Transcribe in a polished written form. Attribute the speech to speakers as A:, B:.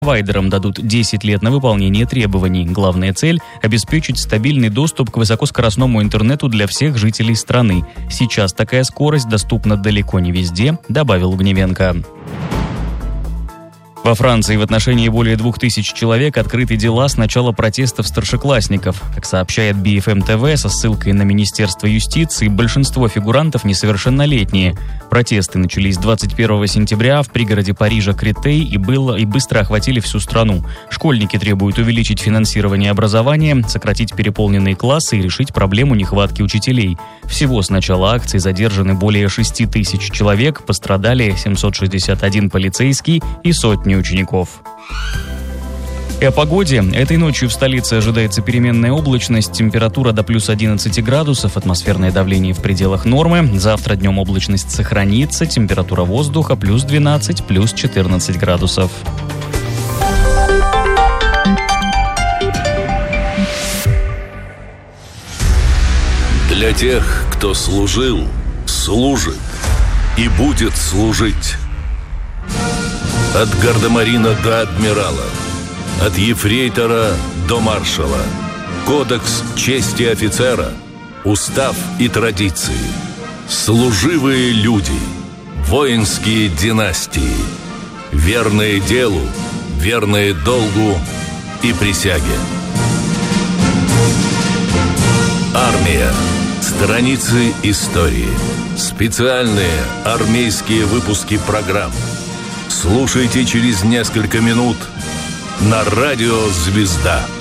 A: Провайдерам дадут 10 лет на выполнение требований. Главная цель – обеспечить стабильный доступ к высокоскоростному интернету для всех жителей страны. Сейчас такая скорость доступна далеко не везде, добавил Огневенко. Во Франции в отношении более 2000 человек открыты дела с начала протестов старшеклассников. Как сообщает BFM TV со ссылкой на Министерство юстиции, большинство фигурантов несовершеннолетние. Протесты начались 21 сентября в пригороде Парижа Кретей и быстро охватили всю страну. Школьники требуют увеличить финансирование образования, сократить переполненные классы и решить проблему нехватки учителей. Всего с начала акции задержаны более 6000 человек, пострадали 761 полицейский и сотни учеников. И о погоде. Этой ночью в столице ожидается переменная облачность, температура до плюс 11 градусов, атмосферное давление в пределах нормы. Завтра днем облачность сохранится, температура воздуха плюс 12, плюс 14 градусов.
B: Для тех, кто служил, служит и будет служить. От гардемарина до адмирала, от ефрейтора до маршала. Кодекс чести офицера, устав и традиции. Служивые люди, воинские династии. Верные делу, верные долгу и присяге. Армия. Страницы истории. Специальные армейские выпуски программ. Слушайте через несколько минут на радио «Звезда».